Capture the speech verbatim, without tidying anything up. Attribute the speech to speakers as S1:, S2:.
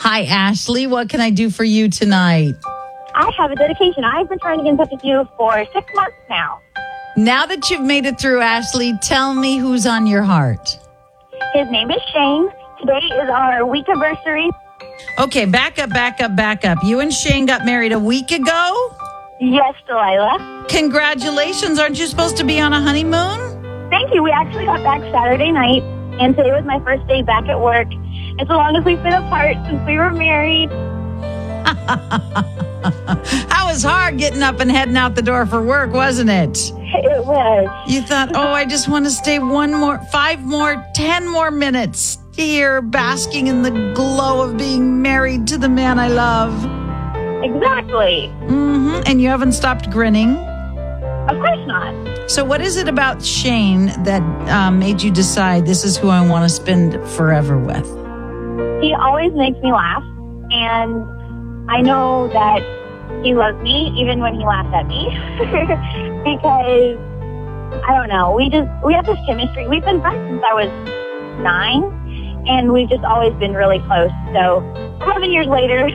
S1: Hi, Ashley. What can I do for you tonight?
S2: I have a dedication. I've been trying to get in touch with you for six months now.
S1: Now that you've made it through, Ashley, tell me who's on your heart.
S2: His name is Shane. Today is our week anniversary.
S1: Okay, back up, back up, back up. You and Shane got married a week ago?
S2: Yes, Delilah.
S1: Congratulations. Aren't you supposed to be on a honeymoon?
S2: Thank you. We actually got back Saturday night, and today was my first day back at work. It's the longest we've been apart since we were married.
S1: That was hard getting up and heading out the door for work, wasn't it?
S2: It was.
S1: You thought, oh, I just want to stay one more, five more, ten more minutes here, basking in the glow of being married to the man I love.
S2: Exactly.
S1: Mm-hmm. And you haven't stopped grinning?
S2: Of course not.
S1: So what is it about Shane that um, made you decide this is who I want to spend forever with?
S2: He always makes me laugh, and I know that he loves me even when he laughs at me because, I don't know, we just, we have this chemistry. We've been friends since I was nine, and we've just always been really close. So eleven years later,